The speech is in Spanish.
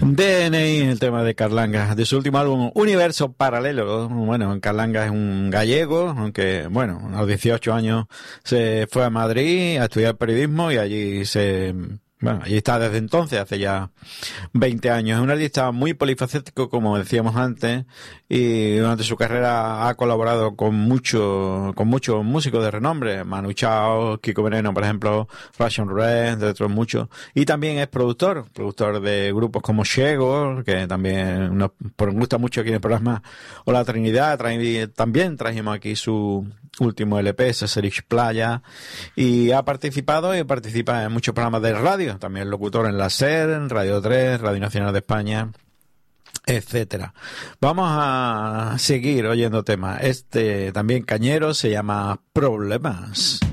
DNI, el tema de Carlanga, de su último álbum Universo Paralelo. Bueno, Carlanga es un gallego, aunque, bueno, a los 18 años se fue a Madrid a estudiar periodismo y allí allí está desde entonces, hace ya 20 años. Es un artista muy polifacético, como decíamos antes, y durante su carrera ha colaborado con muchos músicos de renombre, Manu Chao, Kiko Veneno, por ejemplo, Fashion Red, de otros muchos. Y también es productor de grupos como Shego, que también nos gusta mucho aquí en el programa, o La Trinidad. También trajimos aquí su último LP, Seserich Playa, y participa en muchos programas de radio, también locutor en la SER, en Radio 3, Radio Nacional de España, etcétera. Vamos a seguir oyendo temas. Este también cañero se llama Problemas.